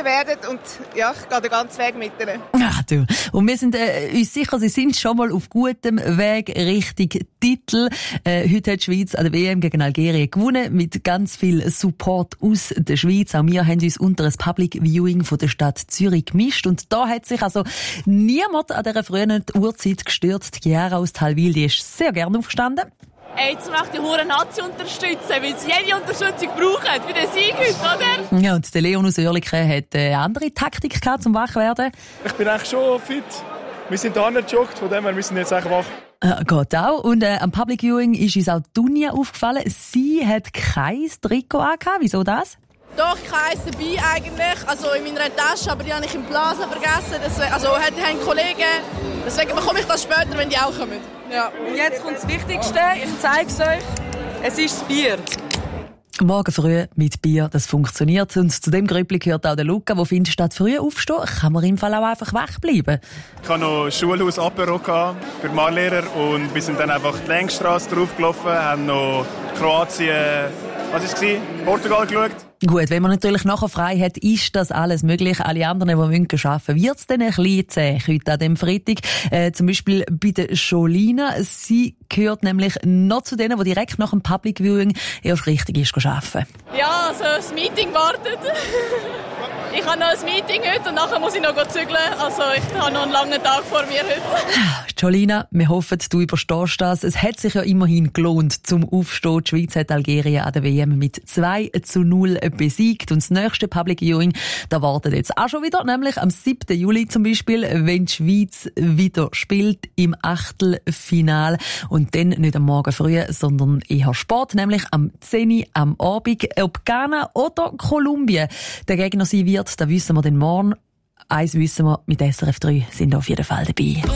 werden und ja, ich gehe den ganzen Weg mit ihnen. Ah, du. Und wir sind uns sicher, sie sind schon mal auf gutem Weg Richtung Titel. Heute hat die Schweiz an der WM gegen Algerien gewonnen, mit ganz viel Support aus der Schweiz. Auch wir haben uns unter ein Public Viewing von der Stadt Zürich gemischt. Und da hat sich also niemand an dieser frühen Uhrzeit gestört. Die Chiara aus Talwil, die ist sehr gerne aufgestanden. Jetzt möchte ich die hure Nazi unterstützen, weil sie jede Unterstützung brauchen für den Sieg heute, oder? Ja, und der Leon aus Oerlikon hat eine andere Taktik gehabt, zum Wachwerden. Ich bin eigentlich schon fit. Wir sind da nicht gejoggt, von dem her müssen wir jetzt eigentlich wach. Geht auch. Und am Public Viewing ist uns auch Dunja aufgefallen. Sie hat kein Trikot angehabt. Wieso das? Doch, ich habe eins dabei eigentlich, also in meiner Tasche, aber die habe ich im Blasen vergessen. Deswegen, also haben Kollegen, deswegen bekomme ich das später, wenn die auch kommen. Ja. Und jetzt kommt das Wichtigste, ich zeige es euch, es ist das Bier. Morgen früh mit Bier, das funktioniert. Und zu dem Grüppli gehört auch der Luca, der findet, statt früh aufstehen, kann man im Fall auch einfach wach bleiben. Ich hatte noch Schulhaus-Apero für Malehrer und wir sind dann einfach die Längsstrasse draufgelaufen, haben noch Kroatien, Portugal geschaut. Gut, wenn man natürlich nachher frei hat, ist das alles möglich. Alle anderen, die arbeiten müssen, wird es dann ein bisschen zäh heute an diesem Freitag. Zum Beispiel bei der Jolina. Sie gehört nämlich noch zu denen, die direkt nach dem Public Viewing erst richtig ist arbeiten. Ja, also das Meeting wartet. Ich habe noch ein Meeting heute und nachher muss ich noch zügeln. Also ich habe noch einen langen Tag vor mir heute. Jolina, wir hoffen, du überstehst das. Es hat sich ja immerhin gelohnt zum Aufstehen. Die Schweiz hat Algerien an der WM mit 2-0 besiegt. Und das nächste Public Viewing, da wartet jetzt auch schon wieder, nämlich am 7. Juli zum Beispiel, wenn die Schweiz wieder spielt im Achtelfinal. Und dann nicht am Morgen früh, sondern eher Sport, nämlich am 10 Uhr am Abend. Ob Ghana oder Kolumbien der Gegner sein wird, da wissen wir dann morgen. Eins wissen wir, mit SRF 3 sind auf jeden Fall dabei.